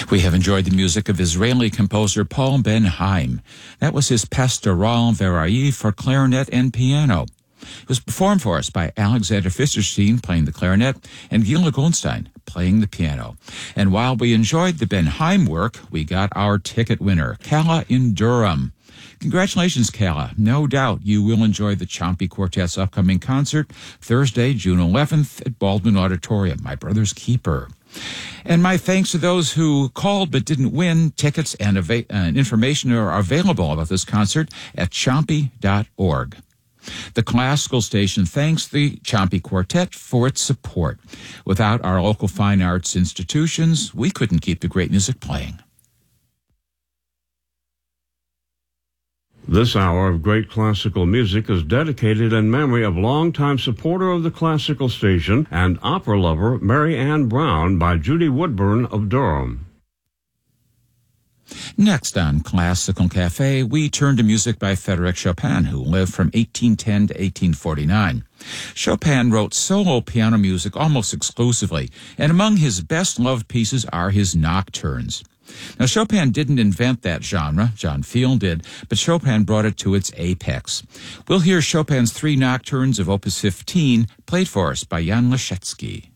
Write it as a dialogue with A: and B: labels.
A: We have enjoyed the music of Israeli composer Paul Ben-Haim. That was his Pastoral Veraille for clarinet and piano. It was performed for us by Alexander Fischerstein playing the clarinet and Gila Goldstein playing the piano. And while we enjoyed the Ben-Haim work, we got our ticket winner, Calla in Durham. Congratulations, Calla. No doubt you will enjoy the Ciampi Quartet's upcoming concert Thursday, June 11th at Baldwin Auditorium, my brother's keeper. And my thanks to those who called but didn't win. Tickets and information are available about this concert at ciampi.org. The classical station thanks the Ciampi Quartet for its support. Without our local fine arts institutions, we couldn't keep the great music playing.
B: This hour of great classical music is dedicated in memory of longtime supporter of the classical station and opera lover Mary Ann Brown by Judy Woodburn of Durham.
A: Next on Classical Cafe, we turn to music by Frédéric Chopin, who lived from 1810 to 1849. Chopin wrote solo piano music almost exclusively, and among his best-loved pieces are his nocturnes. Now, Chopin didn't invent that genre, John Field did, but Chopin brought it to its apex. We'll hear Chopin's 3 nocturnes of Opus 15, played for us by Jan Leschetski.